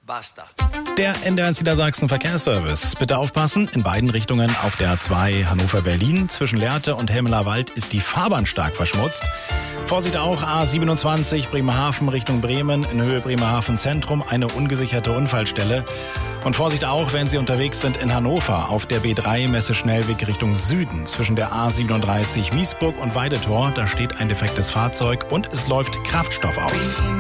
Basta. Der NDR1 Niedersachsen Verkehrsservice. Bitte aufpassen, in beiden Richtungen auf der A2 Hannover-Berlin. Zwischen Lehrte und Helmeler-Wald ist die Fahrbahn stark verschmutzt. Vorsicht auch, A27 Bremerhaven Richtung Bremen, in Höhe Bremerhaven Zentrum, eine ungesicherte Unfallstelle. Und Vorsicht auch, wenn Sie unterwegs sind in Hannover, auf der B3 Messe-Schnellweg Richtung Süden. Zwischen der A37 Miesburg und Weidetor, da steht ein defektes Fahrzeug und es läuft Kraftstoff aus.